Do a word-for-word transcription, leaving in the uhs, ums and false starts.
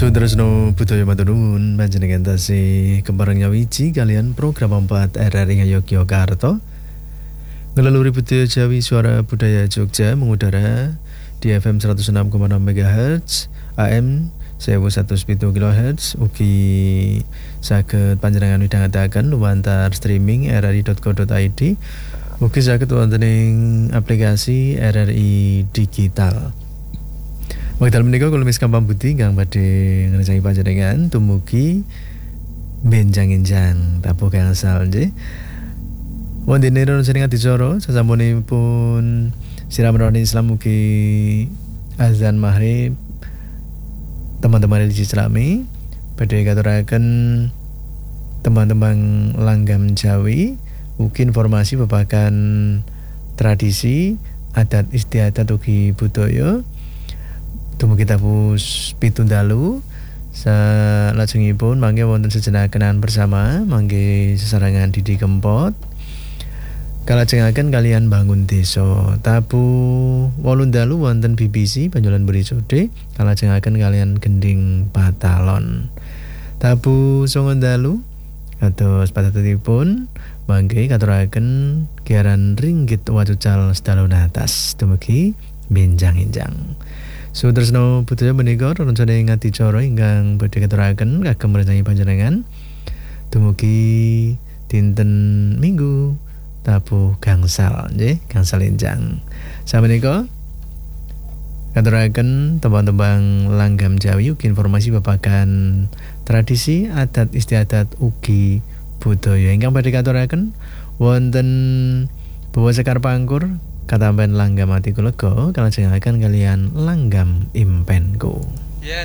Sutresno budaya matur nuwun panjenengan tasih kepareng nyawiji kalian program empat R R I Yogyakarta. Ngelaluri budaya Jawi Suara Budaya Jogja mengudara di F M seratus enam koma enam MHz, A M seribu seratus pitu kilohertz, ugi saged panjenengan midhangetaken lumantar streaming r r i dot co dot i d, ugi saged wonten ing aplikasi R R I Digital. Wekdal menika kula Miss Kampang Budi kang badhe ngrecangi panjenengan tumugi benjang-enjang tabuh gangsal nggih. Wonten ing jeneng adicara sasampunipun siraman Islam mugi azan maghrib teman-teman di Cislami badhe katuraken teman-teman langgam Jawi ugi informasi babagan tradisi adat istiadat ugi budaya. Dumugi tapus pitu dalu salajengipun mangke wonten sejenak kenaan bersama mangke sesarengan Didi Kempot kalajengaken kalian bangun desa tabu wolu dalu wonten B B C Banyolan Berisode kalajengaken kalian gending Batalon tabu songo dalu kados padatanipun mangke katuraken giaran ringgit wacucal sedalun atas dumugi benjang-enjang. Sutresno budaya menika rencana ing adicara ingkang badhe katuraken kagem recangi panjenengan dumugi dinten Minggu tabuh gangsal nggih gangsal enjang. Sameneika katuraken tembang-tembang langgam Jawi ugi informasi babagan tradisi adat istiadat ugi budaya ingkang badhe katuraken wonten Bawa Sekar Pangkur katampen langgam ati kulega kalajengaken kalian langgam im